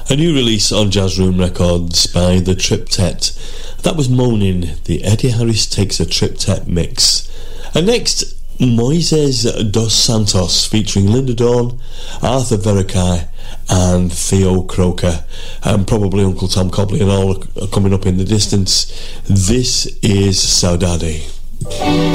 A new release on Jazz Room Records by the Triptet. That was Moaning, the Eddie Harris Takes a Triptet mix. And next, Moises dos Santos featuring Linda Dawn, Arthur Veracay and Theo Croker, and probably Uncle Tom Cobley and all are coming up in the distance. This is Saudade.